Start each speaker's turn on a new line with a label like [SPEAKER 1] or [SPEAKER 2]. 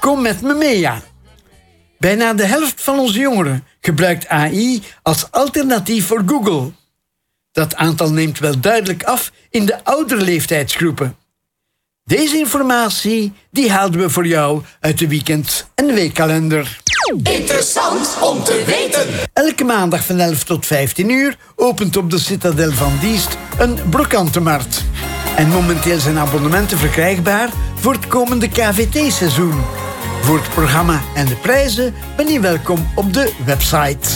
[SPEAKER 1] Kom met me mee, ja. Bijna de helft van onze jongeren gebruikt AI als alternatief voor Google. Dat aantal neemt wel duidelijk af in de oudere leeftijdsgroepen. Deze informatie die haalden we voor jou uit de weekend- en weekkalender.
[SPEAKER 2] Interessant om te weten.
[SPEAKER 1] Elke maandag van 11 tot 15 uur opent op de Citadel van Diest een brokantenmarkt. En momenteel zijn abonnementen verkrijgbaar voor het komende KVT-seizoen. Voor het programma en de prijzen ben je welkom op de website.